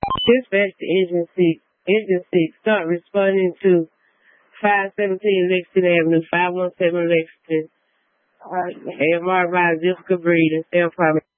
Dispatch to Engine 6. Engine 6. Start responding to 517 Lexington Avenue, 517 Lexington. AMR by Jessica Breed and Sam Farmer.